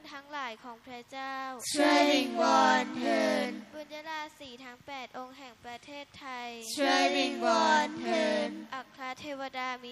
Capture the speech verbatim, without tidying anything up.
คุณทั้งหลายของพระเจ้าช่วยวิงวอนเถิดบุญญาราศีทั้งแปดองค์แห่งประเทศไทยช่วยวิงวอนเถิดอัครเทวดามี